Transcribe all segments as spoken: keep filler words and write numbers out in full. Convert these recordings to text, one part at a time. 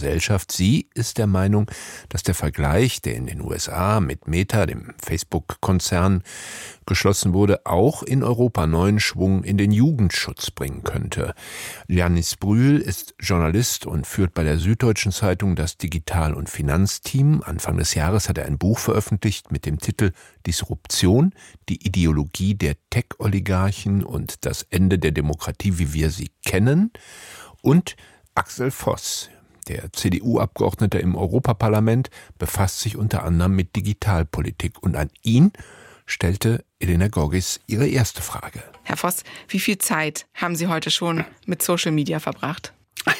Gesellschaft. Sie ist der Meinung, dass der Vergleich, der in den U S A mit Meta, dem Facebook-Konzern, geschlossen wurde, auch in Europa neuen Schwung in den Jugendschutz bringen könnte. Lianis Brühl ist Journalist und führt bei der Süddeutschen Zeitung das Digital- und Finanzteam. Anfang des Jahres hat er ein Buch veröffentlicht mit dem Titel Disruption, die Ideologie der Tech-Oligarchen und das Ende der Demokratie, wie wir sie kennen. Und Axel Voss, der C D U-Abgeordnete im Europaparlament, befasst sich unter anderem mit Digitalpolitik. Und an ihn stellte Elena Gorgis ihre erste Frage. Herr Voss, wie viel Zeit haben Sie heute schon mit Social Media verbracht?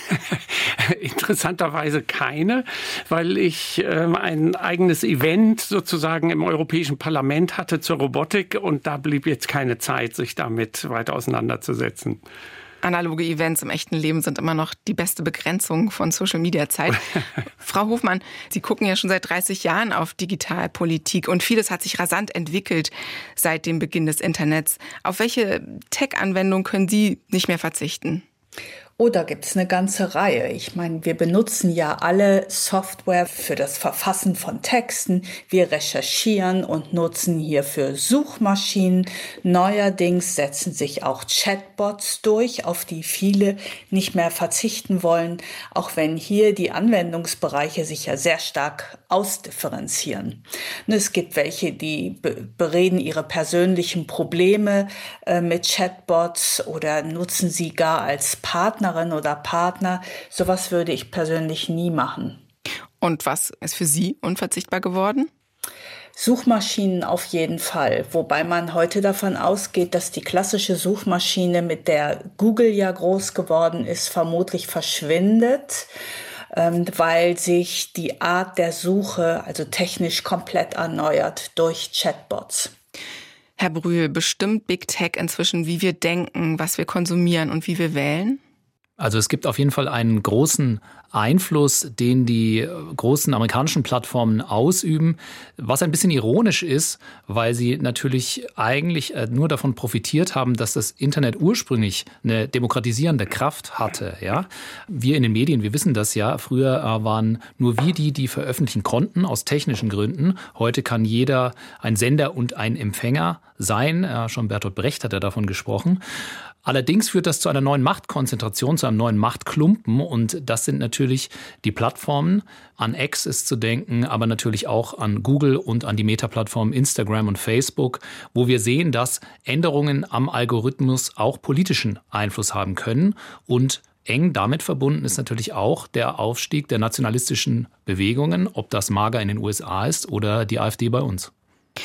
Interessanterweise keine, weil ich äh, ein eigenes Event sozusagen im Europäischen Parlament hatte zur Robotik und da blieb jetzt keine Zeit, sich damit weiter auseinanderzusetzen. Analoge Events im echten Leben sind immer noch die beste Begrenzung von Social-Media-Zeit. Frau Hofmann, Sie gucken ja schon seit dreißig Jahren auf Digitalpolitik und vieles hat sich rasant entwickelt seit dem Beginn des Internets. Auf welche Tech-Anwendung können Sie nicht mehr verzichten? Oh, da gibt es eine ganze Reihe. Ich meine, wir benutzen ja alle Software für das Verfassen von Texten. Wir recherchieren und nutzen hierfür Suchmaschinen. Neuerdings setzen sich auch Chatbots durch, auf die viele nicht mehr verzichten wollen, auch wenn hier die Anwendungsbereiche sich ja sehr stark ausdifferenzieren. Und es gibt welche, die be- bereden ihre persönlichen Probleme äh, mit Chatbots oder nutzen sie gar als Partner oder Partner. Sowas würde ich persönlich nie machen. Und was ist für Sie unverzichtbar geworden? Suchmaschinen auf jeden Fall, wobei man heute davon ausgeht, dass die klassische Suchmaschine, mit der Google ja groß geworden ist, vermutlich verschwindet, ähm, weil sich die Art der Suche also technisch komplett erneuert durch Chatbots. Herr Brühl, bestimmt Big Tech inzwischen, wie wir denken, was wir konsumieren und wie wir wählen? Also es gibt auf jeden Fall einen großen Einfluss, den die großen amerikanischen Plattformen ausüben, was ein bisschen ironisch ist, weil sie natürlich eigentlich nur davon profitiert haben, dass das Internet ursprünglich eine demokratisierende Kraft hatte. Ja? Wir in den Medien, wir wissen das ja, früher waren nur wir die, die veröffentlichen konnten, aus technischen Gründen. Heute kann jeder ein Sender und ein Empfänger sein. Ja, schon Bertolt Brecht hat ja davon gesprochen. Allerdings führt das zu einer neuen Machtkonzentration, zu einem neuen Machtklumpen und das sind natürlich die Plattformen. An X ist zu denken, aber natürlich auch an Google und an die Meta-Plattformen Instagram und Facebook, wo wir sehen, dass Änderungen am Algorithmus auch politischen Einfluss haben können und eng damit verbunden ist natürlich auch der Aufstieg der nationalistischen Bewegungen, ob das MAGA in den U S A ist oder die AfD bei uns.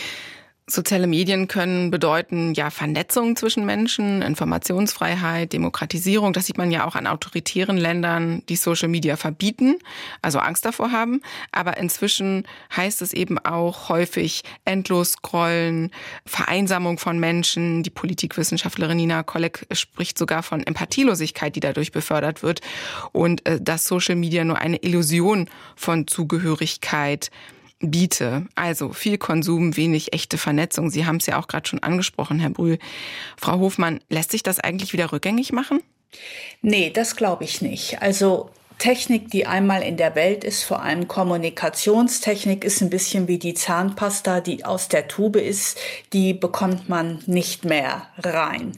Soziale Medien können bedeuten, ja, Vernetzung zwischen Menschen, Informationsfreiheit, Demokratisierung. Das sieht man ja auch an autoritären Ländern, die Social Media verbieten, also Angst davor haben. Aber inzwischen heißt es eben auch häufig endlos scrollen, Vereinsamung von Menschen. Die Politikwissenschaftlerin Nina Kolleg spricht sogar von Empathielosigkeit, die dadurch befördert wird. Und äh, dass Social Media nur eine Illusion von Zugehörigkeit biete. Also viel Konsum, wenig echte Vernetzung. Sie haben es ja auch gerade schon angesprochen, Herr Brühl. Frau Hofmann, lässt sich das eigentlich wieder rückgängig machen? Nee, das glaube ich nicht. Also Technik, die einmal in der Welt ist, vor allem Kommunikationstechnik, ist ein bisschen wie die Zahnpasta, die aus der Tube ist, die bekommt man nicht mehr rein.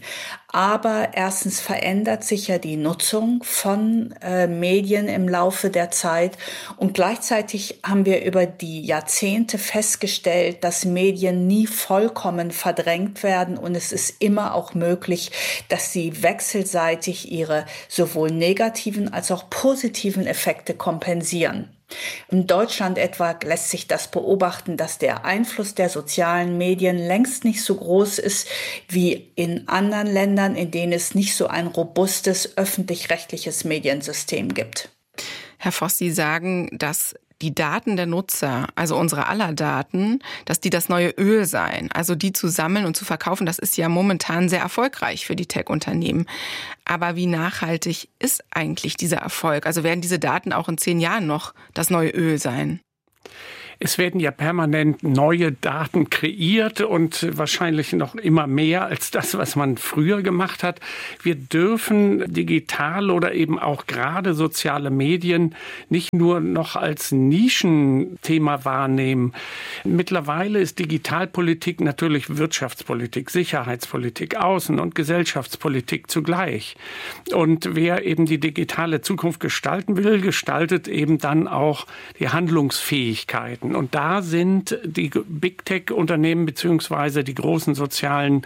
Aber erstens verändert sich ja die Nutzung von äh, Medien im Laufe der Zeit und gleichzeitig haben wir über die Jahrzehnte festgestellt, dass Medien nie vollkommen verdrängt werden und es ist immer auch möglich, dass sie wechselseitig ihre sowohl negativen als auch positiven Effekte kompensieren. In Deutschland etwa lässt sich das beobachten, dass der Einfluss der sozialen Medien längst nicht so groß ist wie in anderen Ländern, in denen es nicht so ein robustes öffentlich-rechtliches Mediensystem gibt. Herr Voss, Sie sagen, dass die Daten der Nutzer, also unsere aller Daten, dass die das neue Öl seien. Also die zu sammeln und zu verkaufen, das ist ja momentan sehr erfolgreich für die Tech-Unternehmen. Aber wie nachhaltig ist eigentlich dieser Erfolg? Also werden diese Daten auch in zehn Jahren noch das neue Öl sein? Es werden ja permanent neue Daten kreiert und wahrscheinlich noch immer mehr als das, was man früher gemacht hat. Wir dürfen digital oder eben auch gerade soziale Medien nicht nur noch als Nischenthema wahrnehmen. Mittlerweile ist Digitalpolitik natürlich Wirtschaftspolitik, Sicherheitspolitik, Außen- und Gesellschaftspolitik zugleich. Und wer eben die digitale Zukunft gestalten will, gestaltet eben dann auch die Handlungsfähigkeiten. Und da sind die Big Tech-Unternehmen beziehungsweise die großen sozialen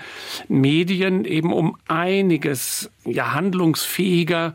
Medien eben um einiges ja, handlungsfähiger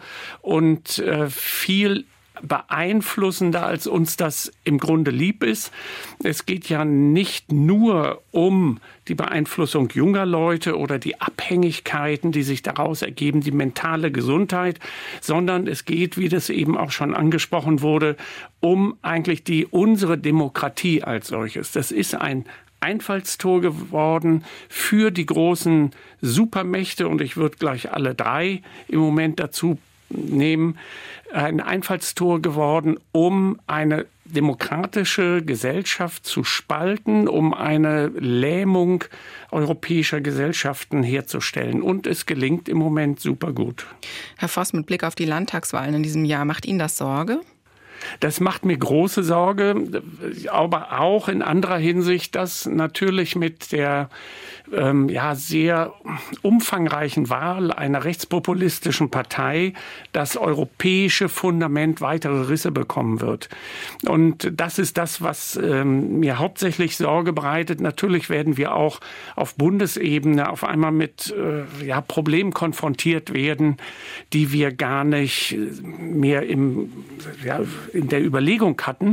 und äh, viel beeinflussender, als uns das im Grunde lieb ist. Es geht ja nicht nur um die Beeinflussung junger Leute oder die Abhängigkeiten, die sich daraus ergeben, die mentale Gesundheit, sondern es geht, wie das eben auch schon angesprochen wurde, um eigentlich die unsere Demokratie als solches. Das ist ein Einfallstor geworden für die großen Supermächte und ich würde gleich alle drei im Moment dazu nehmen, ein Einfallstor geworden, um eine demokratische Gesellschaft zu spalten, um eine Lähmung europäischer Gesellschaften herzustellen. Und es gelingt im Moment super gut. Herr Voss, mit Blick auf die Landtagswahlen in diesem Jahr, macht Ihnen das Sorge? Das macht mir große Sorge, aber auch in anderer Hinsicht, dass natürlich mit der ähm, ja, sehr umfangreichen Wahl einer rechtspopulistischen Partei das europäische Fundament weitere Risse bekommen wird. Und das ist das, was ähm, mir hauptsächlich Sorge bereitet. Natürlich werden wir auch auf Bundesebene auf einmal mit äh, ja, Problemen konfrontiert werden, die wir gar nicht mehr im ja, in der Überlegung hatten.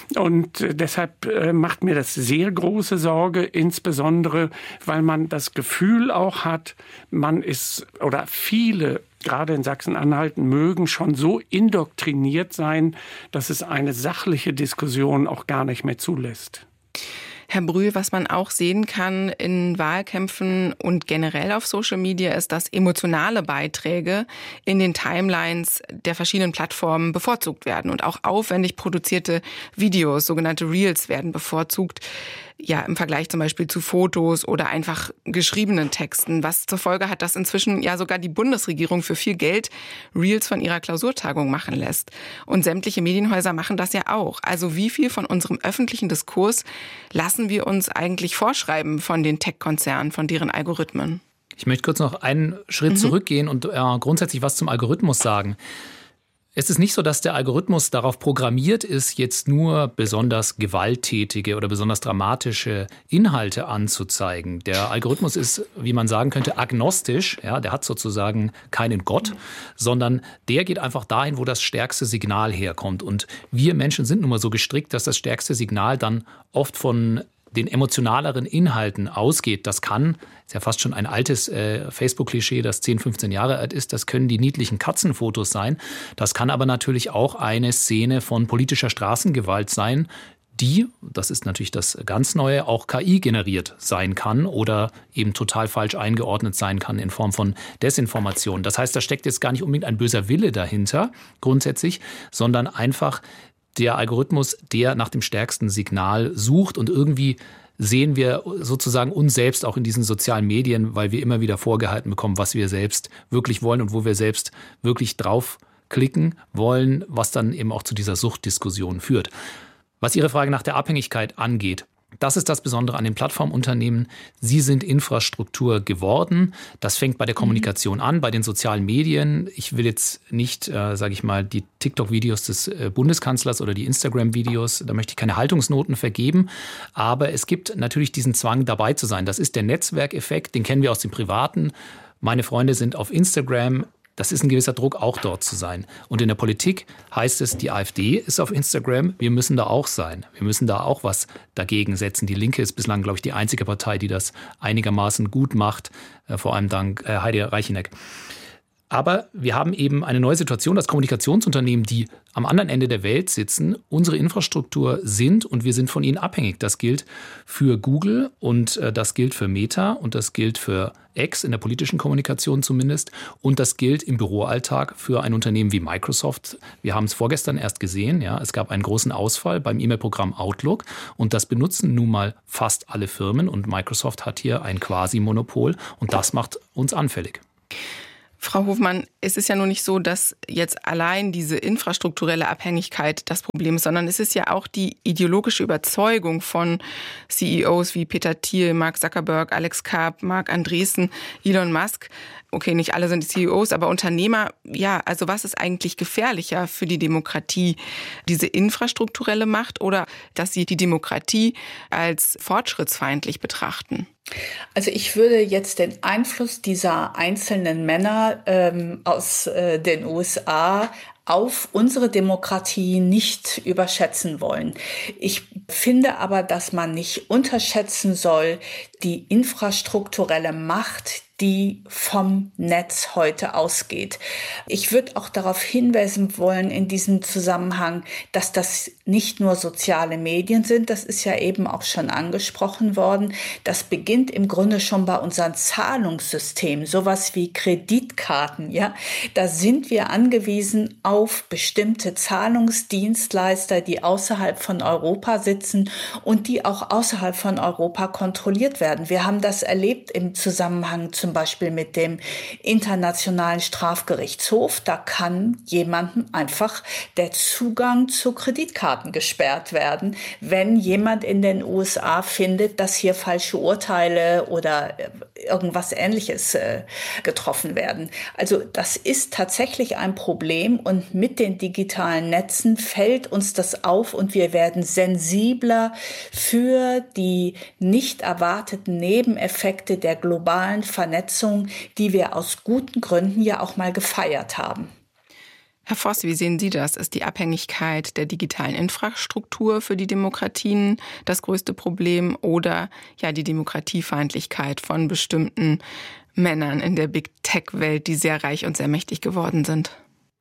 Und deshalb macht mir das sehr große Sorge, insbesondere, weil man das Gefühl auch hat, man ist, oder viele, gerade in Sachsen-Anhalt, mögen schon so indoktriniert sein, dass es eine sachliche Diskussion auch gar nicht mehr zulässt. Herr Brühl, was man auch sehen kann in Wahlkämpfen und generell auf Social Media ist, dass emotionale Beiträge in den Timelines der verschiedenen Plattformen bevorzugt werden und auch aufwendig produzierte Videos, sogenannte Reels, werden bevorzugt. Ja, im Vergleich zum Beispiel zu Fotos oder einfach geschriebenen Texten, was zur Folge hat, dass inzwischen ja sogar die Bundesregierung für viel Geld Reels von ihrer Klausurtagung machen lässt. Und sämtliche Medienhäuser machen das ja auch. Also wie viel von unserem öffentlichen Diskurs lassen wir uns eigentlich vorschreiben von den Tech-Konzernen, von deren Algorithmen? Ich möchte kurz noch einen Schritt mhm. zurückgehen und äh, grundsätzlich was zum Algorithmus sagen. Es ist nicht so, dass der Algorithmus darauf programmiert ist, jetzt nur besonders gewalttätige oder besonders dramatische Inhalte anzuzeigen. Der Algorithmus ist, wie man sagen könnte, agnostisch. Ja, der hat sozusagen keinen Gott, sondern der geht einfach dahin, wo das stärkste Signal herkommt. Und wir Menschen sind nun mal so gestrickt, dass das stärkste Signal dann oft von den emotionaleren Inhalten ausgeht. Das kann, ist ja fast schon ein altes äh, Facebook-Klischee, das zehn, fünfzehn Jahre alt ist, das können die niedlichen Katzenfotos sein. Das kann aber natürlich auch eine Szene von politischer Straßengewalt sein, die, das ist natürlich das ganz Neue, auch K I generiert sein kann oder eben total falsch eingeordnet sein kann in Form von Desinformation. Das heißt, da steckt jetzt gar nicht unbedingt ein böser Wille dahinter, grundsätzlich, sondern einfach der Algorithmus, der nach dem stärksten Signal sucht, und irgendwie sehen wir sozusagen uns selbst auch in diesen sozialen Medien, weil wir immer wieder vorgehalten bekommen, was wir selbst wirklich wollen und wo wir selbst wirklich draufklicken wollen, was dann eben auch zu dieser Suchtdiskussion führt. Was Ihre Frage nach der Abhängigkeit angeht, das ist das Besondere an den Plattformunternehmen. Sie sind Infrastruktur geworden. Das fängt bei der Kommunikation an, bei den sozialen Medien. Ich will jetzt nicht, äh, sage ich mal, die TikTok-Videos des äh, Bundeskanzlers oder die Instagram-Videos, da möchte ich keine Haltungsnoten vergeben. Aber es gibt natürlich diesen Zwang, dabei zu sein. Das ist der Netzwerkeffekt, den kennen wir aus dem Privaten. Meine Freunde sind auf Instagram. Das ist ein gewisser Druck, auch dort zu sein. Und in der Politik heißt es, die AfD ist auf Instagram, wir müssen da auch sein. Wir müssen da auch was dagegen setzen. Die Linke ist bislang, glaube ich, die einzige Partei, die das einigermaßen gut macht, vor allem dank Heidi Reicheneck. Aber wir haben eben eine neue Situation, dass Kommunikationsunternehmen, die am anderen Ende der Welt sitzen, unsere Infrastruktur sind und wir sind von ihnen abhängig. Das gilt für Google und äh, das gilt für Meta und das gilt für X in der politischen Kommunikation zumindest und das gilt im Büroalltag für ein Unternehmen wie Microsoft. Wir haben es vorgestern erst gesehen, ja, es gab einen großen Ausfall beim E-Mail-Programm Outlook und das benutzen nun mal fast alle Firmen und Microsoft hat hier ein Quasi-Monopol und das macht uns anfällig. Frau Hofmann, es ist ja nur nicht so, dass jetzt allein diese infrastrukturelle Abhängigkeit das Problem ist, sondern es ist ja auch die ideologische Überzeugung von C E Os wie Peter Thiel, Mark Zuckerberg, Alex Karp, Marc Andreessen, Elon Musk. Okay, nicht alle sind C E Os, aber Unternehmer, ja, also was ist eigentlich gefährlicher für die Demokratie? Diese infrastrukturelle Macht oder dass sie die Demokratie als fortschrittsfeindlich betrachten? Also ich würde jetzt den Einfluss dieser einzelnen Männer ähm, aus äh, den U S A auf unsere Demokratie nicht überschätzen wollen. Ich finde aber, dass man nicht unterschätzen soll die infrastrukturelle Macht, die vom Netz heute ausgeht. Ich würde auch darauf hinweisen wollen in diesem Zusammenhang, dass das nicht nur soziale Medien sind, das ist ja eben auch schon angesprochen worden. Das beginnt im Grunde schon bei unseren Zahlungssystemen, sowas wie Kreditkarten, ja. Da sind wir angewiesen auf bestimmte Zahlungsdienstleister, die außerhalb von Europa sitzen und die auch außerhalb von Europa kontrolliert werden. Wir haben das erlebt im Zusammenhang zum Beispiel mit dem Internationalen Strafgerichtshof. Da kann jemandem einfach der Zugang zu Kreditkarten gesperrt werden, wenn jemand in den U S A findet, dass hier falsche Urteile oder irgendwas Ähnliches äh, getroffen werden. Also das ist tatsächlich ein Problem und mit den digitalen Netzen fällt uns das auf und wir werden sensibler für die nicht erwarteten Nebeneffekte der globalen Vernetzung, die wir aus guten Gründen ja auch mal gefeiert haben. Herr Voss, wie sehen Sie das? Ist die Abhängigkeit der digitalen Infrastruktur für die Demokratien das größte Problem oder ja die Demokratiefeindlichkeit von bestimmten Männern in der Big-Tech-Welt, die sehr reich und sehr mächtig geworden sind?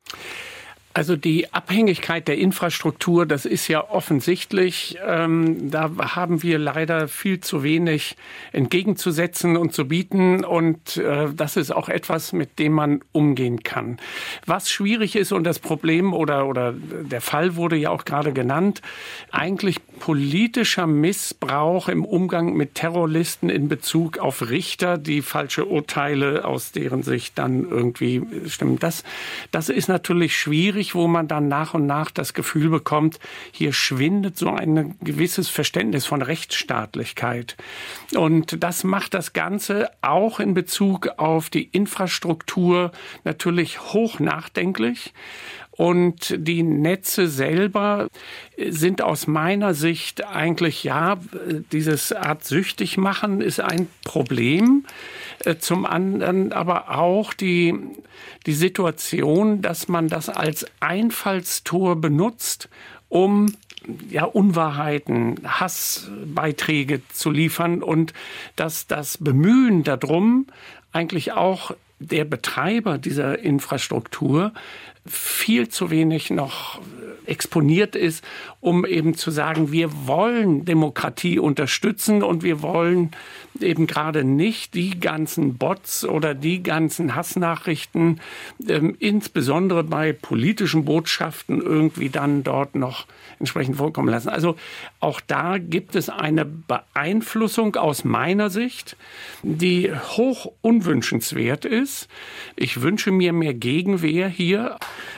Also die Abhängigkeit der Infrastruktur, das ist ja offensichtlich. Ähm, da haben wir leider viel zu wenig entgegenzusetzen und zu bieten. Und äh, das ist auch etwas, mit dem man umgehen kann. Was schwierig ist und das Problem oder, oder der Fall wurde ja auch gerade genannt, eigentlich politischer Missbrauch im Umgang mit Terrorlisten in Bezug auf Richter, die falsche Urteile aus deren Sicht dann irgendwie stimmen. Das, das ist natürlich schwierig, wo man dann nach und nach das Gefühl bekommt, hier schwindet so ein gewisses Verständnis von Rechtsstaatlichkeit. Und das macht das Ganze auch in Bezug auf die Infrastruktur natürlich hoch nachdenklich. Und die Netze selber sind aus meiner Sicht eigentlich, ja, dieses Art süchtig machen ist ein Problem. Zum anderen aber auch die, die Situation, dass man das als Einfallstor benutzt, um ja, Unwahrheiten, Hassbeiträge zu liefern und dass das Bemühen darum eigentlich auch der Betreiber dieser Infrastruktur viel zu wenig noch exponiert ist, um eben zu sagen, wir wollen Demokratie unterstützen und wir wollen eben gerade nicht die ganzen Bots oder die ganzen Hassnachrichten, ähm, insbesondere bei politischen Botschaften irgendwie dann dort noch entsprechend vorkommen lassen. Also auch da gibt es eine Beeinflussung aus meiner Sicht, die hoch unwünschenswert ist. Ich wünsche mir mehr Gegenwehr hier.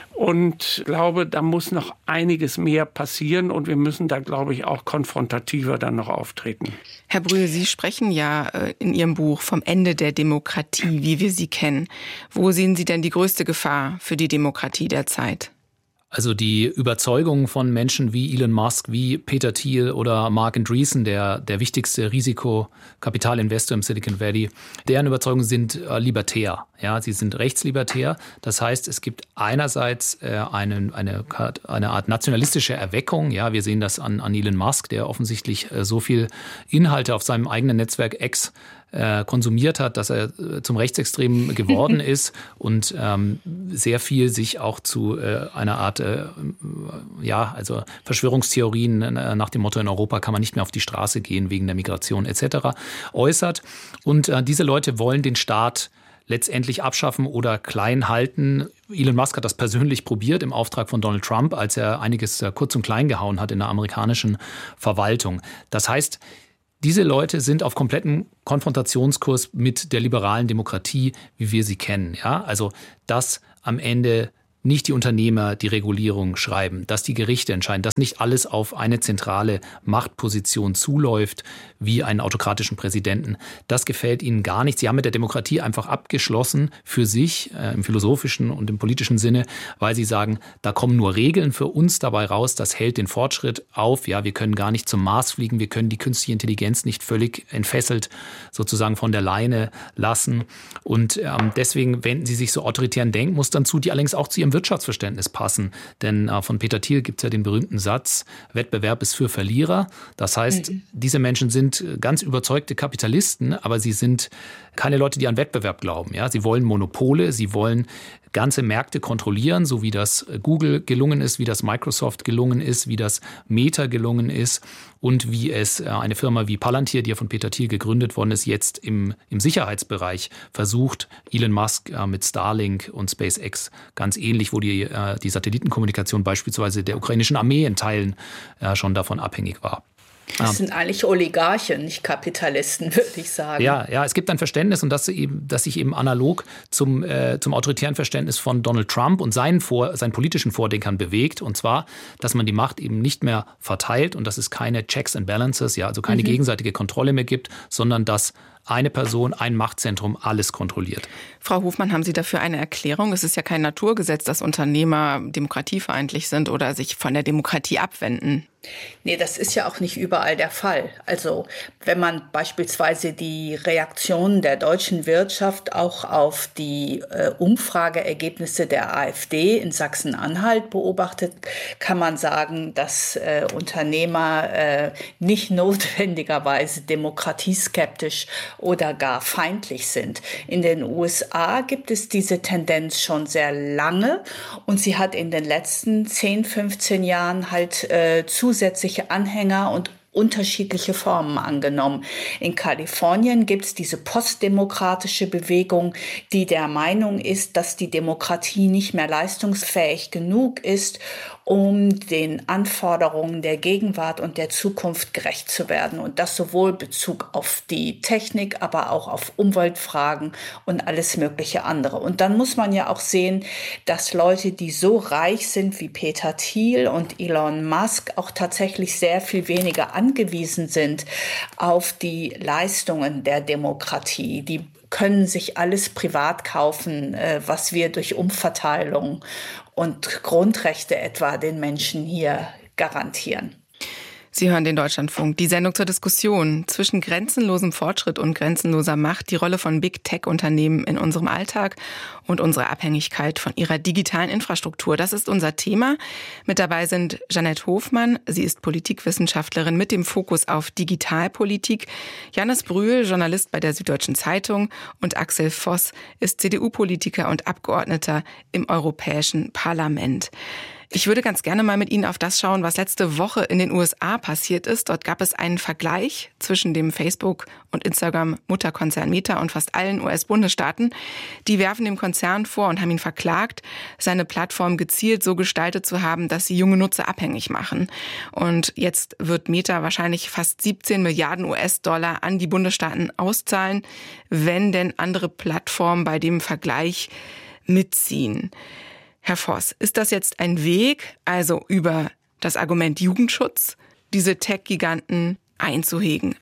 Und glaube, da muss noch einiges mehr passieren und wir müssen da, glaube ich, auch konfrontativer dann noch auftreten. Herr Brühl, Sie sprechen ja in Ihrem Buch vom Ende der Demokratie, wie wir sie kennen. Wo sehen Sie denn die größte Gefahr für die Demokratie der Zeit? Also die Überzeugung von Menschen wie Elon Musk, wie Peter Thiel oder Marc Andreessen, der, der wichtigste Risikokapitalinvestor im Silicon Valley, deren Überzeugungen sind äh, libertär. Ja, sie sind rechtslibertär. Das heißt, es gibt einerseits äh, eine, eine, eine Art nationalistische Erweckung. Ja, wir sehen das an, an Elon Musk, der offensichtlich äh, so viel Inhalte auf seinem eigenen Netzwerk X äh, konsumiert hat, dass er äh, zum Rechtsextremen geworden ist und ähm, sehr viel sich auch zu äh, einer Art, äh, ja, also Verschwörungstheorien äh, nach dem Motto, in Europa kann man nicht mehr auf die Straße gehen wegen der Migration et cetera äußert. Und äh, diese Leute wollen den Staat letztendlich abschaffen oder klein halten. Elon Musk hat das persönlich probiert im Auftrag von Donald Trump, als er einiges kurz und klein gehauen hat in der amerikanischen Verwaltung. Das heißt, diese Leute sind auf kompletten Konfrontationskurs mit der liberalen Demokratie, wie wir sie kennen. Ja, also dass am Ende nicht die Unternehmer die Regulierung schreiben, dass die Gerichte entscheiden, dass nicht alles auf eine zentrale Machtposition zuläuft, wie einen autokratischen Präsidenten. Das gefällt ihnen gar nicht. Sie haben mit der Demokratie einfach abgeschlossen für sich, äh, im philosophischen und im politischen Sinne, weil sie sagen, da kommen nur Regeln für uns dabei raus, das hält den Fortschritt auf. Ja, wir können gar nicht zum Mars fliegen, wir können die künstliche Intelligenz nicht völlig entfesselt sozusagen von der Leine lassen. Und ähm, deswegen wenden sie sich so autoritären Denkmustern zu, die allerdings auch zu ihrem Wirtschaftsverständnis passen. Denn äh, von Peter Thiel gibt es ja den berühmten Satz, Wettbewerb ist für Verlierer. Das heißt, mhm. diese Menschen sind ganz überzeugte Kapitalisten, aber sie sind keine Leute, die an Wettbewerb glauben. Ja? Sie wollen Monopole, sie wollen ganze Märkte kontrollieren, so wie das Google gelungen ist, wie das Microsoft gelungen ist, wie das Meta gelungen ist und wie es eine Firma wie Palantir, die ja von Peter Thiel gegründet worden ist, jetzt im, im Sicherheitsbereich versucht, Elon Musk äh, mit Starlink und SpaceX ganz ähnlich, wo die, äh, die Satellitenkommunikation beispielsweise der ukrainischen Armee in Teilen äh, schon davon abhängig war. Das sind eigentlich Oligarchen, nicht Kapitalisten, würde ich sagen. Ja, ja, es gibt ein Verständnis und das, eben, das sich eben analog zum, äh, zum autoritären Verständnis von Donald Trump und seinen, Vor-, seinen politischen Vordenkern bewegt. Und zwar, dass man die Macht eben nicht mehr verteilt und dass es keine Checks and Balances, ja, also keine mhm. gegenseitige Kontrolle mehr gibt, sondern dass eine Person, ein Machtzentrum alles kontrolliert. Frau Hofmann, haben Sie dafür eine Erklärung? Es ist ja kein Naturgesetz, dass Unternehmer demokratiefeindlich sind oder sich von der Demokratie abwenden. Nee, das ist ja auch nicht überall der Fall. Also wenn man beispielsweise die Reaktionen der deutschen Wirtschaft auch auf die äh, Umfrageergebnisse der AfD in Sachsen-Anhalt beobachtet, kann man sagen, dass äh, Unternehmer äh, nicht notwendigerweise demokratieskeptisch oder gar feindlich sind. In den U S A gibt es diese Tendenz schon sehr lange und sie hat in den letzten zehn, fünfzehn Jahren halt äh, zusätzliche Anhänger und unterschiedliche Formen angenommen. In Kalifornien gibt es diese postdemokratische Bewegung, die der Meinung ist, dass die Demokratie nicht mehr leistungsfähig genug ist, um den Anforderungen der Gegenwart und der Zukunft gerecht zu werden. Und das sowohl Bezug auf die Technik, aber auch auf Umweltfragen und alles mögliche andere. Und dann muss man ja auch sehen, dass Leute, die so reich sind wie Peter Thiel und Elon Musk, auch tatsächlich sehr viel weniger angewiesen sind auf die Leistungen der Demokratie. Die können sich alles privat kaufen, was wir durch Umverteilung und Grundrechte etwa den Menschen hier garantieren. Sie hören den Deutschlandfunk, die Sendung zur Diskussion zwischen grenzenlosem Fortschritt und grenzenloser Macht, die Rolle von Big-Tech-Unternehmen in unserem Alltag und unsere Abhängigkeit von ihrer digitalen Infrastruktur. Das ist unser Thema. Mit dabei sind Jeanette Hofmann, sie ist Politikwissenschaftlerin mit dem Fokus auf Digitalpolitik, Jannis Brühl, Journalist bei der Süddeutschen Zeitung und Axel Voss ist C D U-Politiker und Abgeordneter im Europäischen Parlament. Ich würde ganz gerne mal mit Ihnen auf das schauen, was letzte Woche in den U S A passiert ist. Dort gab es einen Vergleich zwischen dem Facebook- und Instagram-Mutterkonzern Meta und fast allen U S-Bundesstaaten. Die werfen dem Konzern vor und haben ihn verklagt, seine Plattform gezielt so gestaltet zu haben, dass sie junge Nutzer abhängig machen. Und jetzt wird Meta wahrscheinlich fast siebzehn Milliarden U S-Dollar an die Bundesstaaten auszahlen, wenn denn andere Plattformen bei dem Vergleich mitziehen. Herr Voss, ist das jetzt ein Weg, also über das Argument Jugendschutz, diese Tech-Giganten einzuhegen?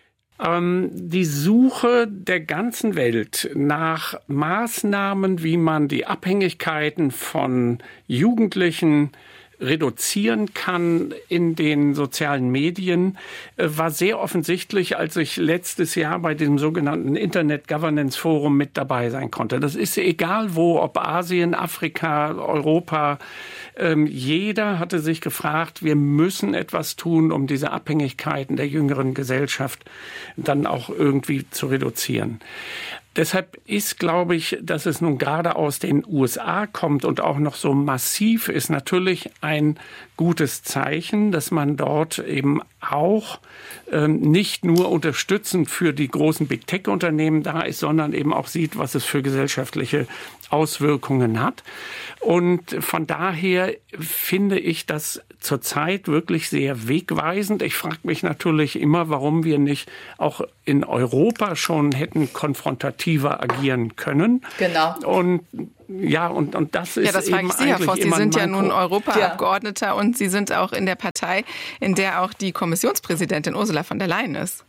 Ähm, die Suche der ganzen Welt nach Maßnahmen, wie man die Abhängigkeiten von Jugendlichen reduzieren kann in den sozialen Medien, war sehr offensichtlich, als ich letztes Jahr bei dem sogenannten Internet Governance Forum mit dabei sein konnte. Das ist egal wo, ob Asien, Afrika, Europa. Ähm, jeder hatte sich gefragt, wir müssen etwas tun, um diese Abhängigkeiten der jüngeren Gesellschaft dann auch irgendwie zu reduzieren. Deshalb ist, glaube ich, dass es nun gerade aus den U S A kommt und auch noch so massiv ist, natürlich ein gutes Zeichen, dass man dort eben auch ähm, nicht nur unterstützend für die großen Big-Tech-Unternehmen da ist, sondern eben auch sieht, was es für gesellschaftliche Auswirkungen hat. Und von daher finde ich das zurzeit wirklich sehr wegweisend. Ich frage mich natürlich immer, warum wir nicht auch in Europa schon hätten konfrontativer agieren können. Genau. Und ja, und, und das ist ja, das eben frage ich Sie, Herr Voss. Sie sind ja nun Europaabgeordneter ja. und Sie sind auch in der Partei, in der auch die Kommissionspräsidentin Ursula von der Leyen ist.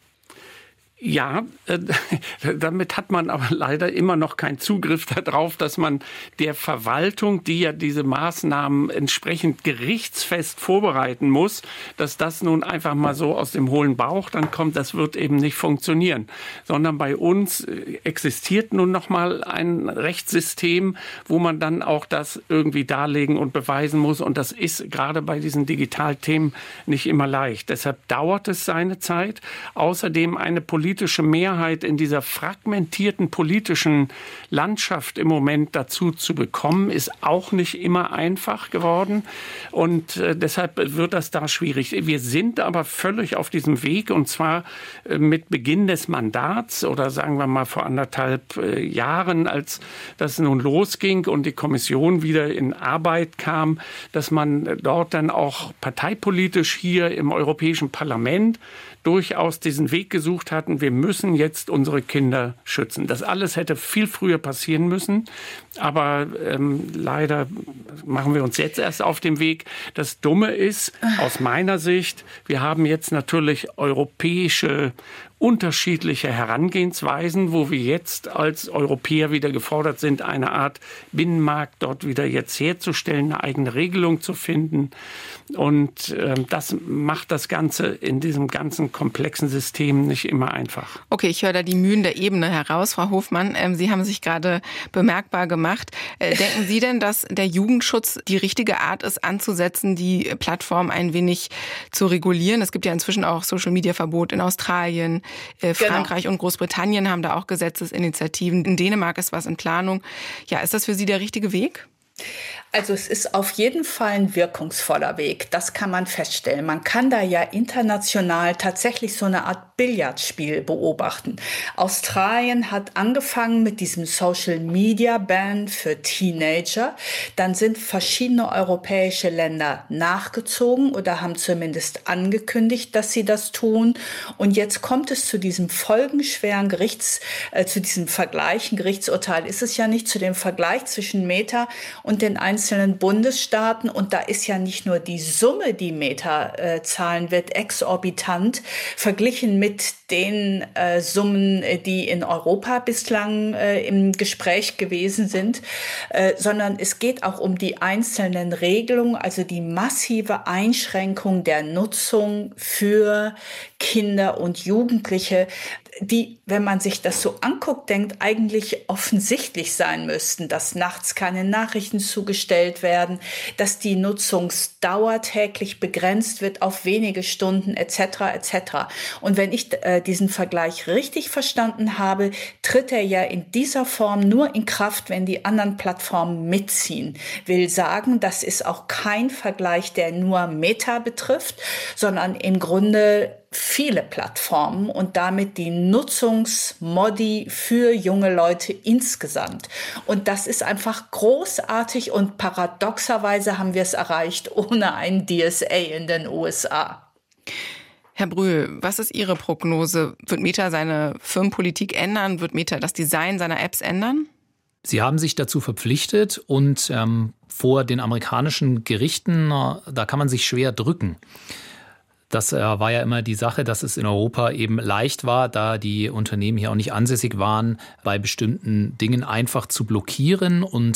Ja, äh, damit hat man aber leider immer noch keinen Zugriff darauf, dass man der Verwaltung, die ja diese Maßnahmen entsprechend gerichtsfest vorbereiten muss, dass das nun einfach mal so aus dem hohlen Bauch dann kommt, das wird eben nicht funktionieren. Sondern bei uns existiert nun noch mal ein Rechtssystem, wo man dann auch das irgendwie darlegen und beweisen muss. Und das ist gerade bei diesen Digitalthemen nicht immer leicht. Deshalb dauert es seine Zeit. Außerdem eine politische politische Mehrheit in dieser fragmentierten politischen Landschaft im Moment dazu zu bekommen, ist auch nicht immer einfach geworden. Und äh, deshalb wird das da schwierig. Wir sind aber völlig auf diesem Weg, und zwar äh, mit Beginn des Mandats oder sagen wir mal vor anderthalb äh, Jahren, als das nun losging und die Kommission wieder in Arbeit kam, dass man dort dann auch parteipolitisch hier im Europäischen Parlament durchaus diesen Weg gesucht hatten, wir müssen jetzt unsere Kinder schützen. Das alles hätte viel früher passieren müssen, aber ähm, leider machen wir uns jetzt erst auf den Weg. Das Dumme ist, aus meiner Sicht, wir haben jetzt natürlich europäische unterschiedliche Herangehensweisen, wo wir jetzt als Europäer wieder gefordert sind, eine Art Binnenmarkt dort wieder jetzt herzustellen, eine eigene Regelung zu finden. Und äh, das macht das Ganze in diesem ganzen komplexen System nicht immer einfach. Okay, ich höre da die Mühen der Ebene heraus, Frau Hofmann. Ähm, Sie haben sich gerade bemerkbar gemacht. Äh, denken Sie denn, dass der Jugendschutz die richtige Art ist, anzusetzen, die Plattform ein wenig zu regulieren? Es gibt ja inzwischen auch Social-Media-Verbot in Australien. Äh, Frankreich genau. und Großbritannien haben da auch Gesetzesinitiativen. In Dänemark ist was in Planung. Ja, ist das für Sie der richtige Weg? Also es ist auf jeden Fall ein wirkungsvoller Weg, das kann man feststellen. Man kann da ja international tatsächlich so eine Art Billardspiel beobachten. Australien hat angefangen mit diesem Social-Media-Ban für Teenager. Dann sind verschiedene europäische Länder nachgezogen oder haben zumindest angekündigt, dass sie das tun. Und jetzt kommt es zu diesem folgenschweren Gerichts, äh, zu diesem Vergleich. Ein Gerichtsurteil ist es ja nicht, zu dem Vergleich zwischen Meta und den einzelnen Bundesstaaten. Und da ist ja nicht nur die Summe, die Meta äh, zahlen wird, exorbitant verglichen mit den äh, Summen, die in Europa bislang äh, im Gespräch gewesen sind, äh, sondern es geht auch um die einzelnen Regelungen, also die massive Einschränkung der Nutzung für Kinder und Jugendliche, die, wenn man sich das so anguckt, denkt, eigentlich offensichtlich sein müssten, dass nachts keine Nachrichten zugestellt werden, dass die Nutzungsdauer täglich begrenzt wird auf wenige Stunden et cetera et cetera. Und wenn ich äh, diesen Vergleich richtig verstanden habe, tritt er ja in dieser Form nur in Kraft, wenn die anderen Plattformen mitziehen. Will sagen, das ist auch kein Vergleich, der nur Meta betrifft, sondern im Grunde viele Plattformen und damit die Nutzungsmodi für junge Leute insgesamt. Und das ist einfach großartig und paradoxerweise haben wir es erreicht ohne ein D S A in den U S A. Herr Brühl, was ist Ihre Prognose? Wird Meta seine Firmenpolitik ändern? Wird Meta das Design seiner Apps ändern? Sie haben sich dazu verpflichtet und ähm, vor den amerikanischen Gerichten, da kann man sich schwer drücken. Das äh, war ja immer die Sache, dass es in Europa eben leicht war, da die Unternehmen hier auch nicht ansässig waren, bei bestimmten Dingen einfach zu blockieren und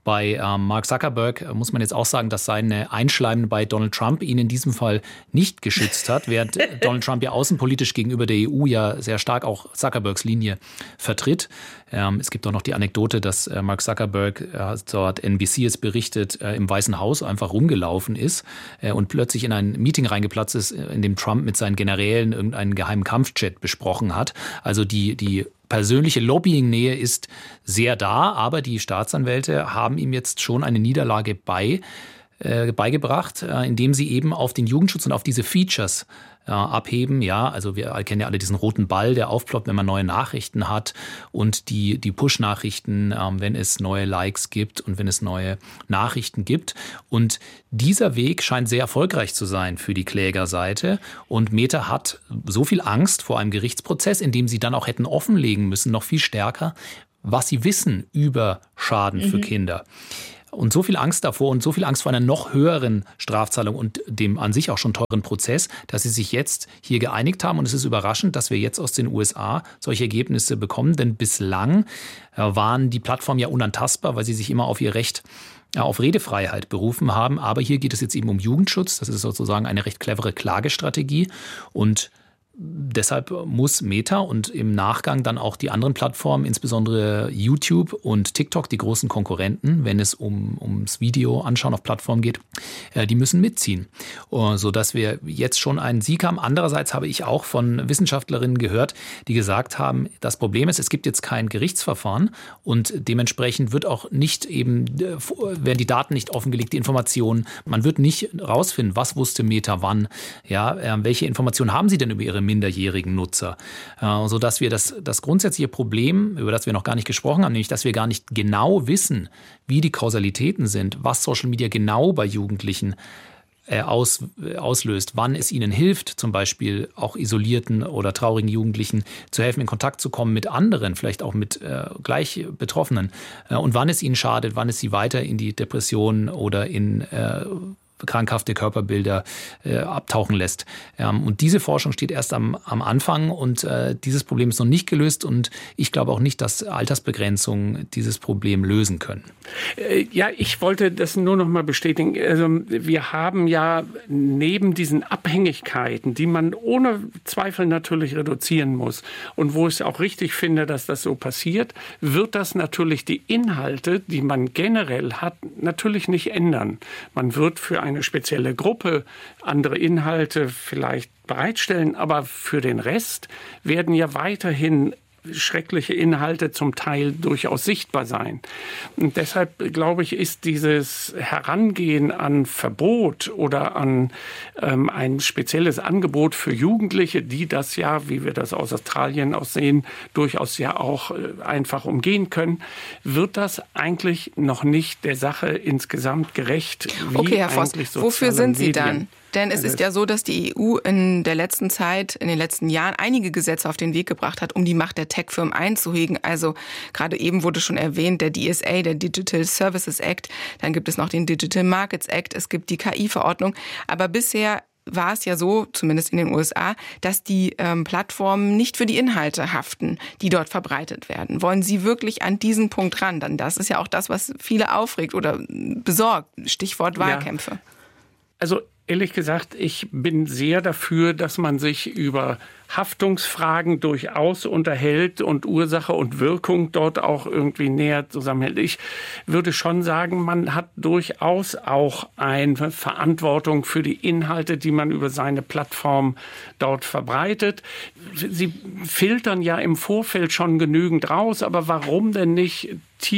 Bei ähm, Mark Zuckerberg muss man jetzt auch sagen, dass seine Einschleimen bei Donald Trump ihn in diesem Fall nicht geschützt hat, während Donald Trump ja außenpolitisch gegenüber der E U ja sehr stark auch Zuckerbergs Linie vertritt. Ähm, es gibt auch noch die Anekdote, dass äh, Mark Zuckerberg, äh, so hat N B C es berichtet, äh, im Weißen Haus einfach rumgelaufen ist äh, und plötzlich in ein Meeting reingeplatzt ist, in dem Trump mit seinen Generälen irgendeinen geheimen Kampfjet besprochen hat. Also die, die persönliche Lobbying-Nähe ist sehr da, aber die Staatsanwälte haben ihm jetzt schon eine Niederlage bei, äh, beigebracht, äh, indem sie eben auf den Jugendschutz und auf diese Features äh, abheben. Ja, also wir kennen ja alle diesen roten Ball, der aufploppt, wenn man neue Nachrichten hat, und die, die Push-Nachrichten, äh, wenn es neue Likes gibt und wenn es neue Nachrichten gibt. Und dieser Weg scheint sehr erfolgreich zu sein für die Klägerseite. Und Meta hat so viel Angst vor einem Gerichtsprozess, in dem sie dann auch hätten offenlegen müssen, noch viel stärker, was sie wissen über Schaden mhm. für Kinder. Und so viel Angst davor und so viel Angst vor einer noch höheren Strafzahlung und dem an sich auch schon teuren Prozess, dass sie sich jetzt hier geeinigt haben. Und es ist überraschend, dass wir jetzt aus den U S A solche Ergebnisse bekommen. Denn bislang waren die Plattformen ja unantastbar, weil sie sich immer auf ihr Recht auf Redefreiheit berufen haben. Aber hier geht es jetzt eben um Jugendschutz. Das ist sozusagen eine recht clevere Klagestrategie. Und deshalb muss Meta und im Nachgang dann auch die anderen Plattformen, insbesondere YouTube und TikTok, die großen Konkurrenten, wenn es um, ums Video anschauen auf Plattformen geht, die müssen mitziehen, sodass wir jetzt schon einen Sieg haben. Andererseits habe ich auch von Wissenschaftlerinnen gehört, die gesagt haben, das Problem ist, es gibt jetzt kein Gerichtsverfahren und dementsprechend wird auch nicht eben, werden die Daten nicht offengelegt, die Informationen, man wird nicht rausfinden, was wusste Meta wann, ja, welche Informationen haben sie denn über ihre minderjährigen Nutzer, äh, sodass wir das, das grundsätzliche Problem, über das wir noch gar nicht gesprochen haben, nämlich dass wir gar nicht genau wissen, wie die Kausalitäten sind, was Social Media genau bei Jugendlichen äh, aus, äh, auslöst, wann es ihnen hilft, zum Beispiel auch isolierten oder traurigen Jugendlichen zu helfen, in Kontakt zu kommen mit anderen, vielleicht auch mit äh, gleich Betroffenen, äh, und wann es ihnen schadet, wann es sie weiter in die Depression oder in äh, krankhafte Körperbilder äh, abtauchen lässt. Ähm, und diese Forschung steht erst am, am Anfang und äh, dieses Problem ist noch nicht gelöst und ich glaube auch nicht, dass Altersbegrenzungen dieses Problem lösen können. Äh, ja, ich wollte das nur noch mal bestätigen. Also wir haben ja neben diesen Abhängigkeiten, die man ohne Zweifel natürlich reduzieren muss und wo ich auch richtig finde, dass das so passiert, wird das natürlich die Inhalte, die man generell hat, natürlich nicht ändern. Man wird für eine spezielle Gruppe andere Inhalte vielleicht bereitstellen, aber für den Rest werden ja weiterhin schreckliche Inhalte zum Teil durchaus sichtbar sein. Und deshalb, glaube ich, ist dieses Herangehen an Verbot oder an ähm, ein spezielles Angebot für Jugendliche, die das ja, wie wir das aus Australien aus sehen, durchaus ja auch äh, einfach umgehen können, wird das eigentlich noch nicht der Sache insgesamt gerecht. Wie okay, Herr Voss, wofür sind Sie Medien. dann? Denn es ist ja so, dass die E U in der letzten Zeit, in den letzten Jahren einige Gesetze auf den Weg gebracht hat, um die Macht der Tech-Firmen einzuhegen. Also gerade eben wurde schon erwähnt, der D S A, der Digital Services Act. Dann gibt es noch den Digital Markets Act. Es gibt die K I-Verordnung. Aber bisher war es ja so, zumindest in den U S A, dass die ähm, Plattformen nicht für die Inhalte haften, die dort verbreitet werden. Wollen Sie wirklich an diesen Punkt ran? Dann das ist ja auch das, was viele aufregt oder besorgt. Stichwort Wahlkämpfe. Ja. Also ehrlich gesagt, ich bin sehr dafür, dass man sich über Haftungsfragen durchaus unterhält und Ursache und Wirkung dort auch irgendwie näher zusammenhält. Ich würde schon sagen, man hat durchaus auch eine Verantwortung für die Inhalte, die man über seine Plattform dort verbreitet. Sie filtern ja im Vorfeld schon genügend raus, aber warum denn nicht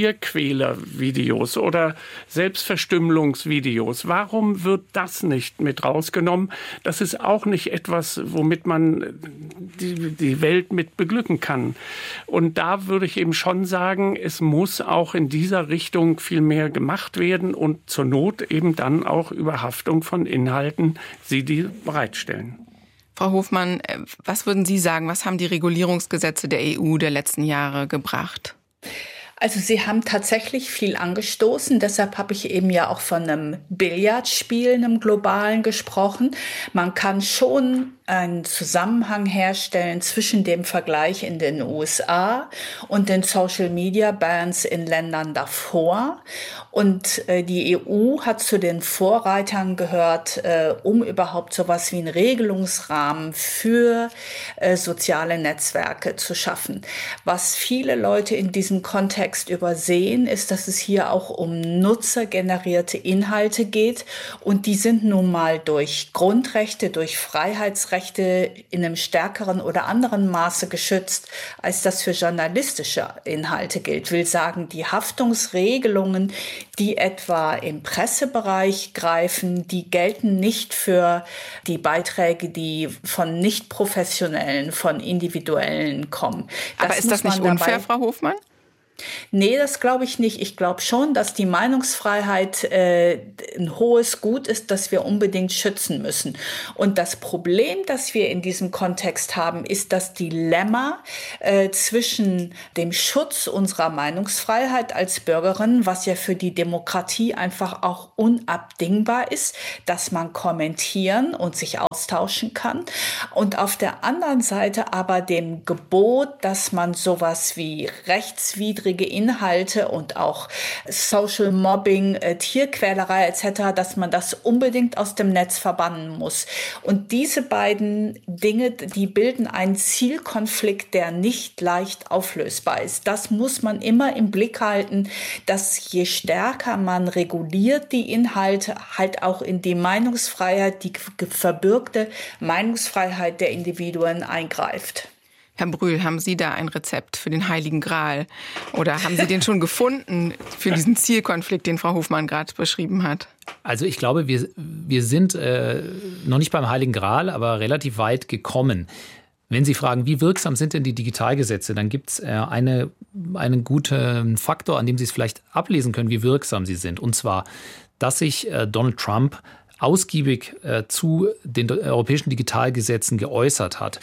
Tierquäler-Videos oder Selbstverstümmelungsvideos? Warum wird das nicht mit rausgenommen? Das ist auch nicht etwas, womit man die, die Welt mit beglücken kann. Und da würde ich eben schon sagen, es muss auch in dieser Richtung viel mehr gemacht werden und zur Not eben dann auch über Haftung von Inhalten, sie die bereitstellen. Frau Hofmann, was würden Sie sagen, was haben die Regulierungsgesetze der E U der letzten Jahre gebracht? Also Sie haben tatsächlich viel angestoßen, deshalb habe ich eben ja auch von einem Billardspiel, einem globalen gesprochen. Man kann schon einen Zusammenhang herstellen zwischen dem Vergleich in den U S A und den Social-Media-Bans in Ländern davor. Und äh, die E U hat zu den Vorreitern gehört, äh, um überhaupt sowas wie einen Regelungsrahmen für äh, soziale Netzwerke zu schaffen. Was viele Leute in diesem Kontext übersehen, ist, dass es hier auch um nutzergenerierte Inhalte geht. Und die sind nun mal durch Grundrechte, durch Freiheitsrechte in einem stärkeren oder anderen Maße geschützt, als das für journalistische Inhalte gilt. Will sagen, die Haftungsregelungen, die etwa im Pressebereich greifen, die gelten nicht für die Beiträge, die von nicht professionellen, von Individuellen kommen. Das Aber ist das nicht unfair, Frau Hofmann? Nee, das glaube ich nicht. Ich glaube schon, dass die Meinungsfreiheit äh, ein hohes Gut ist, das wir unbedingt schützen müssen. Und das Problem, das wir in diesem Kontext haben, ist das Dilemma äh, zwischen dem Schutz unserer Meinungsfreiheit als Bürgerin, was ja für die Demokratie einfach auch unabdingbar ist, dass man kommentieren und sich austauschen kann. Und auf der anderen Seite aber dem Gebot, dass man sowas wie rechtswidrige Inhalte und auch Social Mobbing, äh, Tierquälerei et cetera, dass man das unbedingt aus dem Netz verbannen muss. Und diese beiden Dinge, die bilden einen Zielkonflikt, der nicht leicht auflösbar ist. Das muss man immer im Blick halten, dass je stärker man reguliert die Inhalte, halt auch in die Meinungsfreiheit, die verbürgte Meinungsfreiheit der Individuen eingreift. Herr Brühl, haben Sie da ein Rezept für den Heiligen Gral? Oder haben Sie den schon gefunden für diesen Zielkonflikt, den Frau Hofmann gerade beschrieben hat? Also ich glaube, wir, wir sind äh, noch nicht beim Heiligen Gral, aber relativ weit gekommen. Wenn Sie fragen, wie wirksam sind denn die Digitalgesetze, dann gibt es äh, eine, einen guten Faktor, an dem Sie es vielleicht ablesen können, wie wirksam sie sind. Und zwar, dass sich äh, Donald Trump ausgiebig äh, zu den europäischen Digitalgesetzen geäußert hat.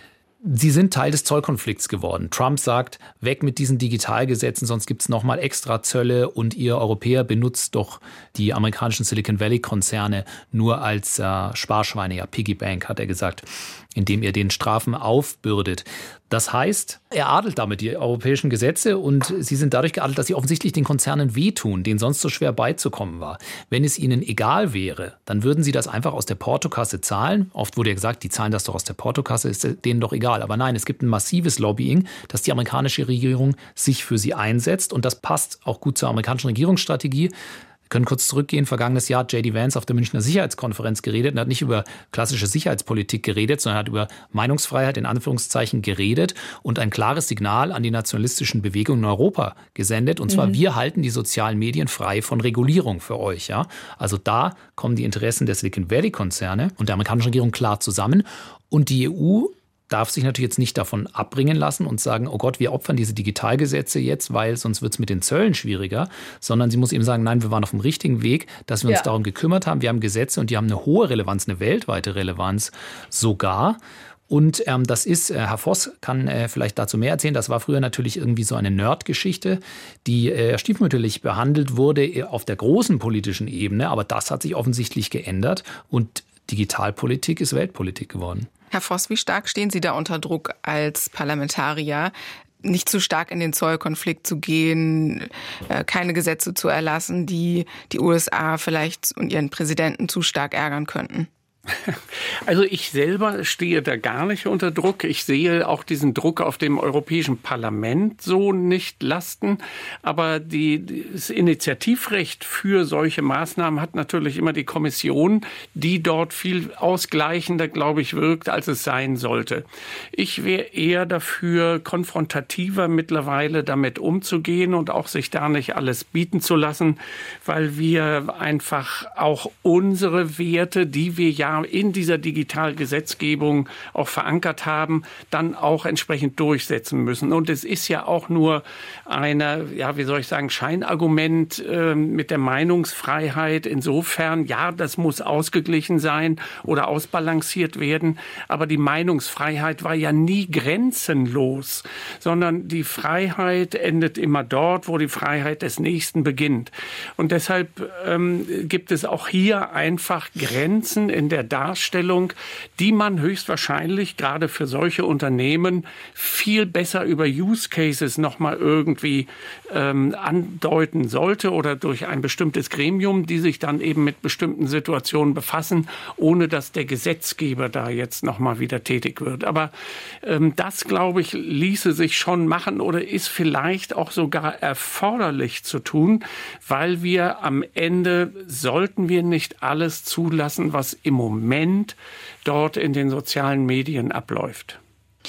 Sie sind Teil des Zollkonflikts geworden. Trump sagt, weg mit diesen Digitalgesetzen, sonst gibt es nochmal extra Zölle und ihr Europäer benutzt doch die amerikanischen Silicon Valley-Konzerne nur als äh, Sparschweine, ja, Piggy Bank, hat er gesagt, indem ihr den Strafen aufbürdet. Das heißt, er adelt damit die europäischen Gesetze und sie sind dadurch geadelt, dass sie offensichtlich den Konzernen wehtun, denen sonst so schwer beizukommen war. Wenn es ihnen egal wäre, dann würden sie das einfach aus der Portokasse zahlen. Oft wurde ja gesagt, die zahlen das doch aus der Portokasse, ist denen doch egal. Aber nein, es gibt ein massives Lobbying, dass die amerikanische Regierung sich für sie einsetzt und das passt auch gut zur amerikanischen Regierungsstrategie. Wir können kurz zurückgehen. Vergangenes Jahr hat J D Vance auf der Münchner Sicherheitskonferenz geredet und hat nicht über klassische Sicherheitspolitik geredet, sondern hat über Meinungsfreiheit in Anführungszeichen geredet und ein klares Signal an die nationalistischen Bewegungen in Europa gesendet. Und zwar, mhm. wir halten die sozialen Medien frei von Regulierung für euch. Ja? Also da kommen die Interessen der Silicon Valley-Konzerne und der amerikanischen Regierung klar zusammen. Und die E U darf sich natürlich jetzt nicht davon abbringen lassen und sagen, oh Gott, wir opfern diese Digitalgesetze jetzt, weil sonst wird es mit den Zöllen schwieriger, sondern sie muss eben sagen, nein, wir waren auf dem richtigen Weg, dass wir uns ja. darum gekümmert haben. Wir haben Gesetze und die haben eine hohe Relevanz, eine weltweite Relevanz sogar. Und ähm, das ist, äh, Herr Voss kann äh, vielleicht dazu mehr erzählen, das war früher natürlich irgendwie so eine Nerd-Geschichte, die äh, stiefmütterlich behandelt wurde auf der großen politischen Ebene, aber das hat sich offensichtlich geändert und Digitalpolitik ist Weltpolitik geworden. Herr Voss, wie stark stehen Sie da unter Druck als Parlamentarier, nicht zu stark in den Zollkonflikt zu gehen, keine Gesetze zu erlassen, die die U S A vielleicht und ihren Präsidenten zu stark ärgern könnten? Also ich selber stehe da gar nicht unter Druck. Ich sehe auch diesen Druck auf dem Europäischen Parlament so nicht lasten. Aber die, das Initiativrecht für solche Maßnahmen hat natürlich immer die Kommission, die dort viel ausgleichender, glaube ich, wirkt, als es sein sollte. Ich wäre eher dafür, konfrontativer mittlerweile damit umzugehen und auch sich da nicht alles bieten zu lassen, weil wir einfach auch unsere Werte, die wir ja in dieser Digitalgesetzgebung auch verankert haben, dann auch entsprechend durchsetzen müssen. Und es ist ja auch nur eine, ja, wie soll ich sagen, Scheinargument äh, mit der Meinungsfreiheit. Insofern, ja, das muss ausgeglichen sein oder ausbalanciert werden. Aber die Meinungsfreiheit war ja nie grenzenlos, sondern die Freiheit endet immer dort, wo die Freiheit des Nächsten beginnt. Und deshalb ähm, gibt es auch hier einfach Grenzen in der Darstellung Vernetzung, die man höchstwahrscheinlich gerade für solche Unternehmen viel besser über Use Cases nochmal irgendwie ähm, andeuten sollte oder durch ein bestimmtes Gremium, die sich dann eben mit bestimmten Situationen befassen, ohne dass der Gesetzgeber da jetzt nochmal wieder tätig wird. Aber ähm, das, glaube ich, ließe sich schon machen oder ist vielleicht auch sogar erforderlich zu tun, weil wir am Ende sollten wir nicht alles zulassen, was im Moment dort in den sozialen Medien abläuft.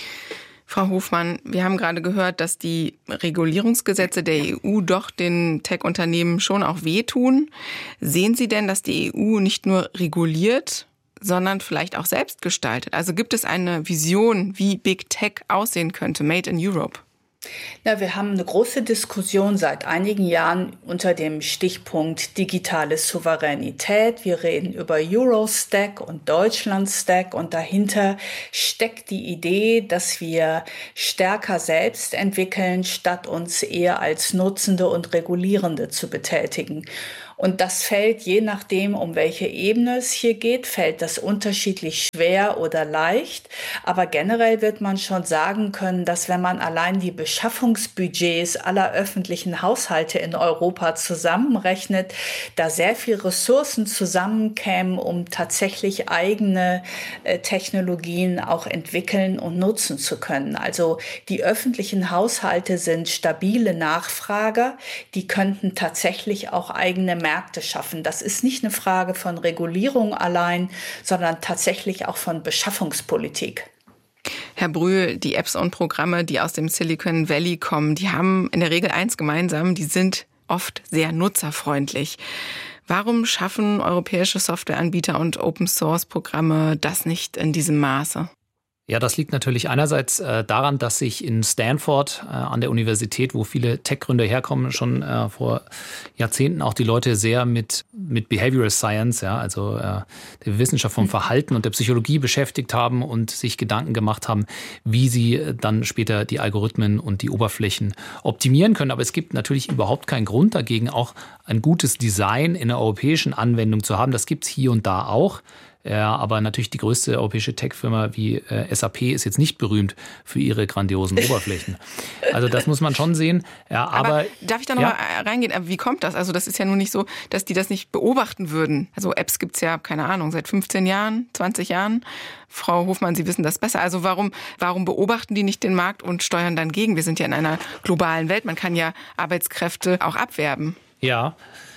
Frau Hofmann, wir haben gerade gehört, dass die Regulierungsgesetze der E U doch den Tech-Unternehmen schon auch wehtun. Sehen Sie denn, dass die E U nicht nur reguliert, sondern vielleicht auch selbst gestaltet? Also gibt es eine Vision, wie Big Tech aussehen könnte, Made in Europe? Ja, wir haben eine große Diskussion seit einigen Jahren unter dem Stichpunkt digitale Souveränität. Wir reden über Eurostack und Deutschlandstack und dahinter steckt die Idee, dass wir stärker selbst entwickeln, statt uns eher als Nutzende und Regulierende zu betätigen. Und das fällt, je nachdem, um welche Ebene es hier geht, fällt das unterschiedlich schwer oder leicht. Aber generell wird man schon sagen können, dass wenn man allein die Beschaffungsbudgets aller öffentlichen Haushalte in Europa zusammenrechnet, da sehr viel Ressourcen zusammenkämen, um tatsächlich eigene äh, Technologien auch entwickeln und nutzen zu können. Also die öffentlichen Haushalte sind stabile Nachfrager, die könnten tatsächlich auch eigene Märkte schaffen. Das ist nicht eine Frage von Regulierung allein, sondern tatsächlich auch von Beschaffungspolitik. Herr Brühl, die Apps und Programme, die aus dem Silicon Valley kommen, die haben in der Regel eins gemeinsam, die sind oft sehr nutzerfreundlich. Warum schaffen europäische Softwareanbieter und Open-Source-Programme das nicht in diesem Maße? Ja, das liegt natürlich einerseits äh, daran, dass sich in Stanford äh, an der Universität, wo viele Tech-Gründer herkommen, schon äh, vor Jahrzehnten auch die Leute sehr mit mit Behavioral Science, ja, also äh, der Wissenschaft vom Verhalten und der Psychologie beschäftigt haben und sich Gedanken gemacht haben, wie sie dann später die Algorithmen und die Oberflächen optimieren können. Aber es gibt natürlich überhaupt keinen Grund dagegen, auch ein gutes Design in einer europäischen Anwendung zu haben. Das gibt es hier und da auch. Ja, aber natürlich die größte europäische Tech-Firma wie äh, S A P ist jetzt nicht berühmt für ihre grandiosen Oberflächen. Also das muss man schon sehen. Ja, aber, aber darf ich da noch ja? mal reingehen? Wie kommt das? Also das ist ja nun nicht so, dass die das nicht beobachten würden. Also Apps gibt's ja, keine Ahnung, seit fünfzehn Jahren, zwanzig Jahren. Frau Hofmann, Sie wissen das besser. Also warum, warum beobachten die nicht den Markt und steuern dann gegen? Wir sind ja in einer globalen Welt. Man kann ja Arbeitskräfte auch abwerben. Ja.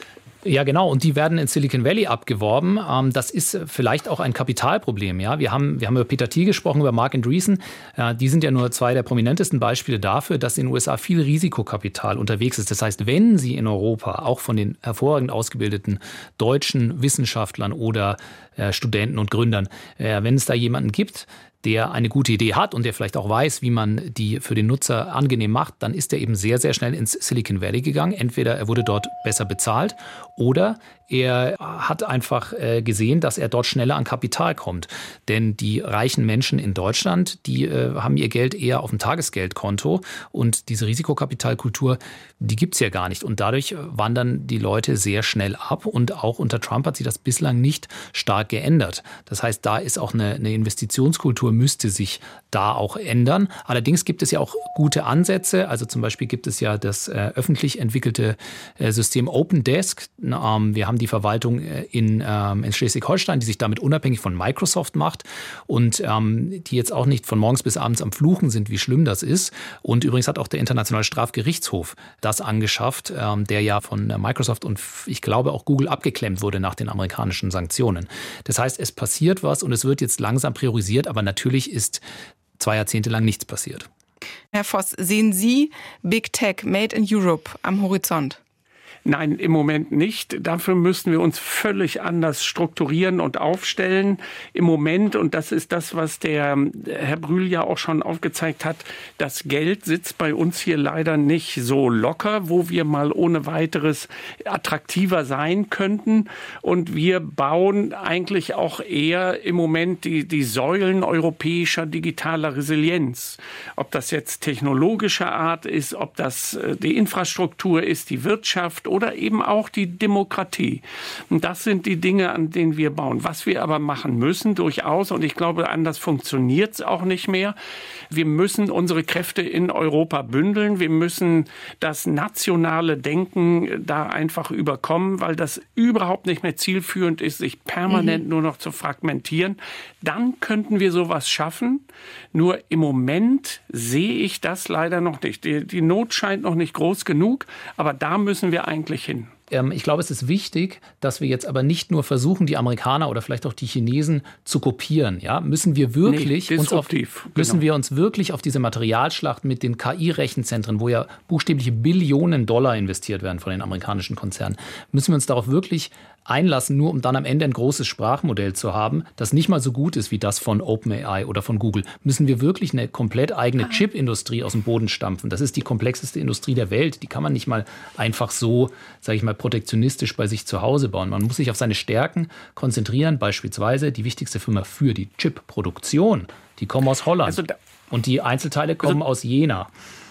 Ja, genau. Und die werden in Silicon Valley abgeworben. Das ist vielleicht auch ein Kapitalproblem. Ja, wir haben, wir haben über Peter Thiel gesprochen, über Marc Andreessen. Die sind ja nur zwei der prominentesten Beispiele dafür, dass in den U S A viel Risikokapital unterwegs ist. Das heißt, wenn Sie in Europa auch von den hervorragend ausgebildeten deutschen Wissenschaftlern oder Studenten und Gründern, wenn es da jemanden gibt, der eine gute Idee hat und der vielleicht auch weiß, wie man die für den Nutzer angenehm macht, dann ist er eben sehr, sehr schnell ins Silicon Valley gegangen. Entweder er wurde dort besser bezahlt oder er hat einfach gesehen, dass er dort schneller an Kapital kommt. Denn die reichen Menschen in Deutschland, die haben ihr Geld eher auf dem Tagesgeldkonto und diese Risikokapitalkultur, die gibt's ja gar nicht. Und dadurch wandern die Leute sehr schnell ab und auch unter Trump hat sich das bislang nicht stark geändert. Das heißt, da ist auch eine, eine Investitionskultur, müsste sich da auch ändern. Allerdings gibt es ja auch gute Ansätze. Also zum Beispiel gibt es ja das äh, öffentlich entwickelte äh, System OpenDesk. Ähm, wir haben die Verwaltung in, ähm, in Schleswig-Holstein, die sich damit unabhängig von Microsoft macht und ähm, die jetzt auch nicht von morgens bis abends am Fluchen sind, wie schlimm das ist. Und übrigens hat auch der Internationale Strafgerichtshof das angeschafft, ähm, der ja von Microsoft und ich glaube auch Google abgeklemmt wurde nach den amerikanischen Sanktionen. Das heißt, es passiert was und es wird jetzt langsam priorisiert, aber natürlich ist zwei Jahrzehnte lang nichts passiert. Herr Voss, sehen Sie Big Tech Made in Europe am Horizont? Nein, im Moment nicht. Dafür müssen wir uns völlig anders strukturieren und aufstellen. Im Moment, und das ist das, was der Herr Brühl ja auch schon aufgezeigt hat, das Geld sitzt bei uns hier leider nicht so locker, wo wir mal ohne weiteres attraktiver sein könnten. Und wir bauen eigentlich auch eher im Moment die, die Säulen europäischer digitaler Resilienz. Ob das jetzt technologischer Art ist, ob das die Infrastruktur ist, die Wirtschaft, Wirtschaft oder eben auch die Demokratie. Und das sind die Dinge, an denen wir bauen. Was wir aber machen müssen, durchaus, und ich glaube, anders funktioniert es auch nicht mehr, wir müssen unsere Kräfte in Europa bündeln. Wir müssen das nationale Denken da einfach überkommen, weil das überhaupt nicht mehr zielführend ist, sich permanent mhm. nur noch zu fragmentieren. Dann könnten wir sowas schaffen. Nur im Moment sehe ich das leider noch nicht. Die, die Not scheint noch nicht groß genug, aber da müssen wir eigentlich hin. Ich glaube, es ist wichtig, dass wir jetzt aber nicht nur versuchen, die Amerikaner oder vielleicht auch die Chinesen zu kopieren. Ja, müssen wir wirklich nee, uns auf, müssen genau. wir uns wirklich auf diese Materialschlacht mit den K I-Rechenzentren, wo ja buchstäbliche Billionen Dollar investiert werden von den amerikanischen Konzernen, müssen wir uns darauf wirklich einlassen, nur um dann am Ende ein großes Sprachmodell zu haben, das nicht mal so gut ist wie das von OpenAI oder von Google. Müssen wir wirklich eine komplett eigene Chip-Industrie aus dem Boden stampfen. Das ist die komplexeste Industrie der Welt. Die kann man nicht mal einfach so, sage ich mal, protektionistisch bei sich zu Hause bauen. Man muss sich auf seine Stärken konzentrieren, beispielsweise die wichtigste Firma für die Chip-Produktion. Die kommen aus Holland also da, und die Einzelteile kommen also, aus Jena.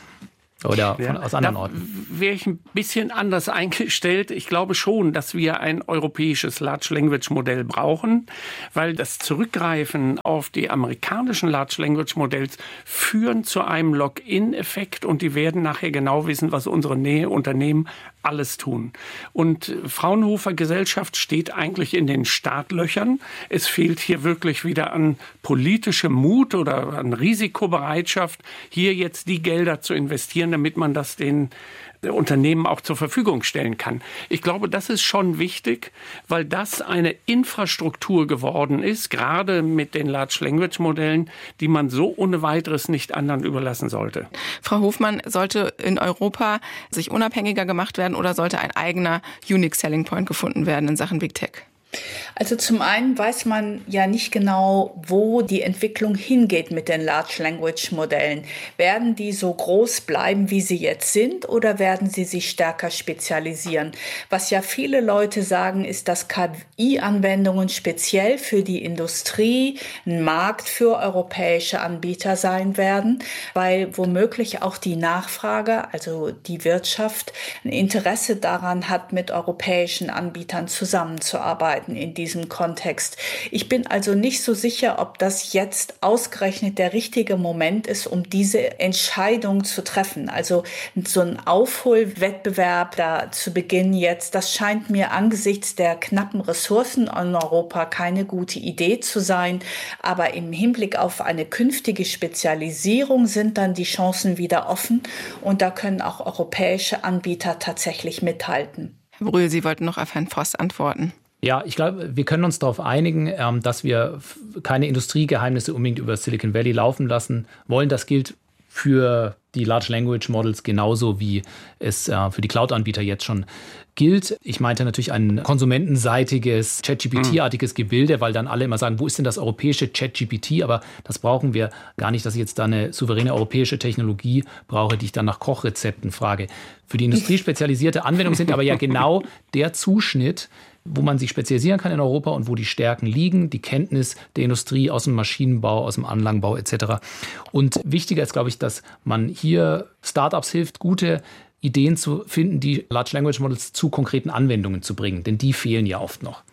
Oder von, ja, aus anderen da Orten. Wäre ich ein bisschen anders eingestellt. Ich glaube schon, dass wir ein europäisches Large Language Modell brauchen, weil das Zurückgreifen auf die amerikanischen Large Language Modells führen zu einem Lock-in-Effekt und die werden nachher genau wissen, was unsere Näheunternehmen alles tun. Und Fraunhofer Gesellschaft steht eigentlich in den Startlöchern. Es fehlt hier wirklich wieder an politischem Mut oder an Risikobereitschaft, hier jetzt die Gelder zu investieren, damit man das den Unternehmen auch zur Verfügung stellen kann. Ich glaube, das ist schon wichtig, weil das eine Infrastruktur geworden ist, gerade mit den Large Language Modellen, die man so ohne weiteres nicht anderen überlassen sollte. Frau Hofmann, sollte in Europa sich unabhängiger gemacht werden oder sollte ein eigener Unique Selling Point gefunden werden in Sachen Big Tech? Also zum einen weiß man ja nicht genau, wo die Entwicklung hingeht mit den Large Language Modellen. Werden die so groß bleiben, wie sie jetzt sind, oder werden sie sich stärker spezialisieren? Was ja viele Leute sagen, ist, dass K I-Anwendungen speziell für die Industrie ein Markt für europäische Anbieter sein werden, weil womöglich auch die Nachfrage, also die Wirtschaft, ein Interesse daran hat, mit europäischen Anbietern zusammenzuarbeiten in diesem Kontext. Ich bin also nicht so sicher, ob das jetzt ausgerechnet der richtige Moment ist, um diese Entscheidung zu treffen. Also so ein Aufholwettbewerb da zu beginnen jetzt, das scheint mir angesichts der knappen Ressourcen in Europa keine gute Idee zu sein. Aber im Hinblick auf eine künftige Spezialisierung sind dann die Chancen wieder offen und da können auch europäische Anbieter tatsächlich mithalten. Herr Brühl, Sie wollten noch auf Herrn Voss antworten. Ja, ich glaube, wir können uns darauf einigen, dass wir keine Industriegeheimnisse unbedingt über Silicon Valley laufen lassen wollen. Das gilt für die Large Language Models genauso, wie es für die Cloud-Anbieter jetzt schon gilt. Ich meinte natürlich ein konsumentenseitiges, ChatGPT-artiges Gebilde, weil dann alle immer sagen, wo ist denn das europäische ChatGPT? Aber das brauchen wir gar nicht, dass ich jetzt da eine souveräne europäische Technologie brauche, die ich dann nach Kochrezepten frage. Für die industriespezialisierte Anwendung sind aber ja genau der Zuschnitt, wo man sich spezialisieren kann in Europa und wo die Stärken liegen, die Kenntnis der Industrie aus dem Maschinenbau, aus dem Anlagenbau et cetera. Und wichtiger ist, glaube ich, dass man hier Startups hilft, gute Ideen zu finden, die Large Language Models zu konkreten Anwendungen zu bringen, denn die fehlen ja oft noch.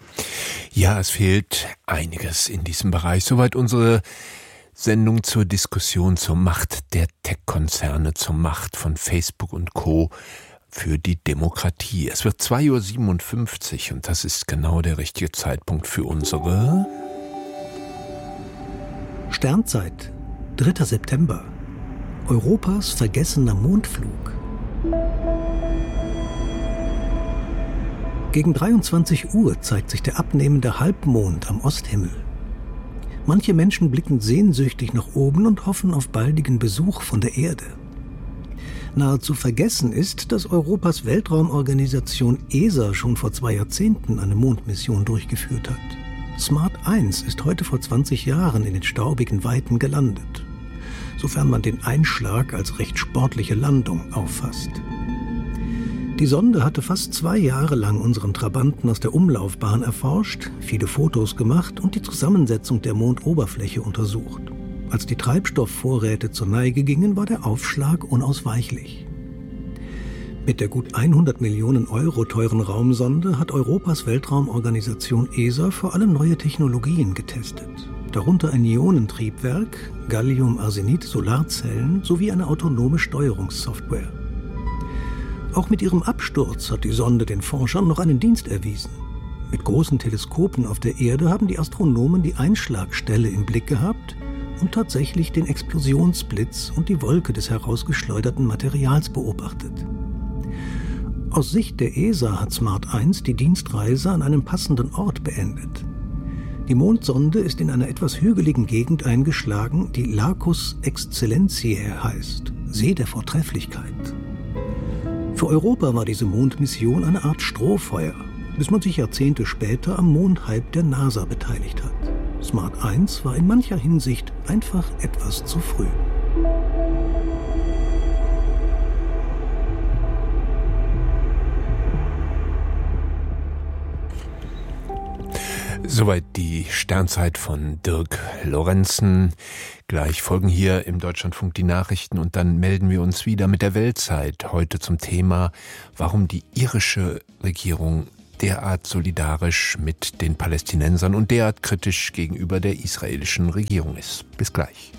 Ja, es fehlt einiges in diesem Bereich. Soweit unsere Sendung zur Diskussion zur Macht der Tech-Konzerne, zur Macht von Facebook und Co. für die Demokratie. Es wird zwei Uhr siebenundfünfzig und das ist genau der richtige Zeitpunkt für unsere Sternzeit, dritter September. Europas vergessener Mondflug. Gegen dreiundzwanzig Uhr zeigt sich der abnehmende Halbmond am Osthimmel. Manche Menschen blicken sehnsüchtig nach oben und hoffen auf baldigen Besuch von der Erde. Nahezu vergessen ist, dass Europas Weltraumorganisation E S A schon vor zwei Jahrzehnten eine Mondmission durchgeführt hat. Smart eins ist heute vor zwanzig Jahren in den staubigen Weiten gelandet, sofern man den Einschlag als recht sportliche Landung auffasst. Die Sonde hatte fast zwei Jahre lang unseren Trabanten aus der Umlaufbahn erforscht, viele Fotos gemacht und die Zusammensetzung der Mondoberfläche untersucht. Als die Treibstoffvorräte zur Neige gingen, war der Aufschlag unausweichlich. Mit der gut hundert Millionen Euro teuren Raumsonde hat Europas Weltraumorganisation E S A vor allem neue Technologien getestet. Darunter ein Ionentriebwerk, Gallium-Arsenid-Solarzellen sowie eine autonome Steuerungssoftware. Auch mit ihrem Absturz hat die Sonde den Forschern noch einen Dienst erwiesen. Mit großen Teleskopen auf der Erde haben die Astronomen die Einschlagstelle im Blick gehabt und tatsächlich den Explosionsblitz und die Wolke des herausgeschleuderten Materials beobachtet. Aus Sicht der E S A hat SMART eins die Dienstreise an einem passenden Ort beendet. Die Mondsonde ist in einer etwas hügeligen Gegend eingeschlagen, die Lacus Excellentiae heißt, See der Vortrefflichkeit. Für Europa war diese Mondmission eine Art Strohfeuer, bis man sich Jahrzehnte später am Mondhype der NASA beteiligt hat. SMART eins war in mancher Hinsicht einfach etwas zu früh. Soweit die Sternzeit von Dirk Lorenzen. Gleich folgen hier im Deutschlandfunk die Nachrichten und dann melden wir uns wieder mit der Weltzeit. Heute zum Thema, warum die irische Regierung derart solidarisch mit den Palästinensern und derart kritisch gegenüber der israelischen Regierung ist. Bis gleich.